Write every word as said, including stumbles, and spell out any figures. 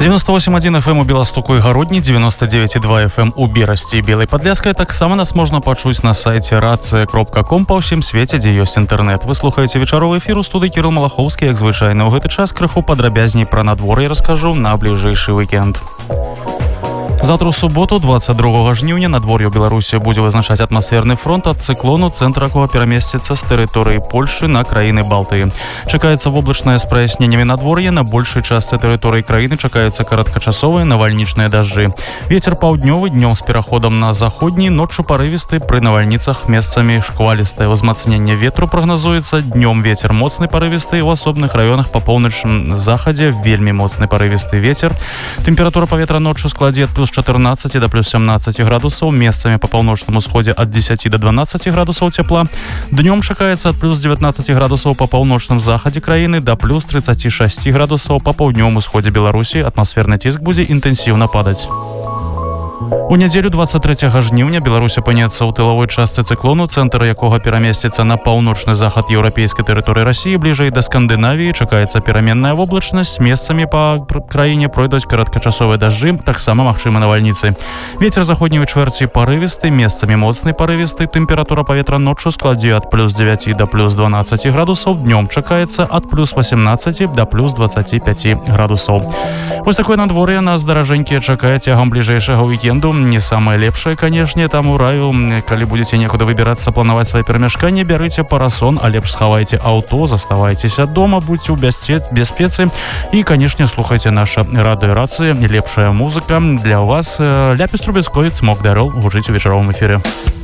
девяносто восемь один эф эм у Беластоку і Гародні, девяносто девять и два эф эм у Берасці і Белай Падляшскай. Таксама нас можна пачуць на сайце рацыя кропка ком па ўсім свеце, дзе ёсць інтэрнэт. Вы слухаеце вечаровы эфір у студыі Кірыл Малахоўскі. Як звычайна, ў гэты час крыху падрабязней пра надвор'е раскажу на бліжэйшы вікенд. Завтра ў суботу, двадцать другого жніўня, надвор'е ў Беларусі будзе вызначаць атмасферны фронт ад цыклону, цэнтр якога перамесціцца з тэрыторыі Польшы на краіны Балтыі. Чакаецца воблачнае з праясненнямі надвор'я. На большай частцы тэрыторыі краіны чакаюцца кароткачасовыя навальнічныя дажджы. Вецер паўднёвы, днём з пераходам на заходні, ноччу парывісты, пры навальніцах месцамі шквалістае ўзмацненне ветру прагназуецца. Днём вецер моцны парывісты, у асобных раёнах па поўначным захадзе вельмі моцны парывісты вецер. Тэмпература паветра ноччу складзе ад плюс чатырнаццаць да плюс семнаццаць градусаў, месцамі па паўночным усходзе ад дзесяці да дванаццаці градусаў цяпла. Днём чакаецца ад плюс девятнадцать градусаў па паўночным захадзе краіны да плюс тридцать шесть градусаў па паўднёвым усходзе Беларусі. Атмасферны ціск будзе інтэнсіўна падаць. У нядзелю двадцать трэцяга жніўня Беларусь апынецца ў тылавой частцы цыклону, цэнтр якога перамесціцца на паўночны захад еўрапейскай тэрыторыі Расіі, бліжэй да Скандынавіі. Чакаецца пераменная воблачнасць, месцамі па краіне пройдуць кароткачасовыя дажджы, таксама магчымы навальніцы. Вецер заходняй чвэрці парывісты, месцамі моцны парывісты. Тэмпература паветра ноччу складзе ад плюс девяти да плюс дванаццаці градусаў, днём чакаецца ад плюс восемнадцаці да плюс двадцати пяти градусаў. Вось такое надвор'е нас даражэнькія чакае цягам бліжэйшага вікенду. Не самое лепшае, канешне, таму раю, калі будзеце некуды выбірацца, планаваць свае перамяшканні, бярыце парасон, а лепш схавайце аўто, заставайцеся дома, будьце ў бяспецы і, канешне, слухайце наша радыёрацыя, лепшая музыка для вас. Ляпіс Трубецкой, Цмок Дарол, гучыць у вечаровым эфіры.